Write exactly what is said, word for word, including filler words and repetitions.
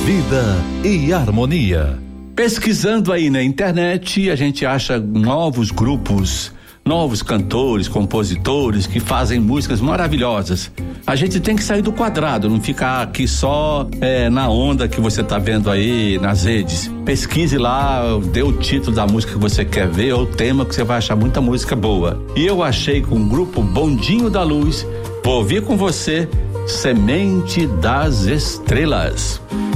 Vida e harmonia. Pesquisando aí na internet, a gente acha novos grupos, novos cantores, compositores que fazem músicas maravilhosas. A gente tem que sair do quadrado, não ficar aqui só é, na onda que você tá vendo aí nas redes. Pesquise lá, dê o título da música que você quer ver ou o tema, que você vai achar muita música boa. E eu achei com o grupo Bondinho da Luz, vou ouvir com você Semente das Estrelas.